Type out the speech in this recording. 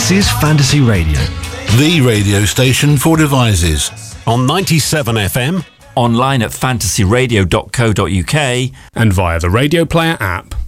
This is Fantasy Radio, the radio station for devices. On 97 FM, online at fantasyradio.co.uk, and via the Radio Player app.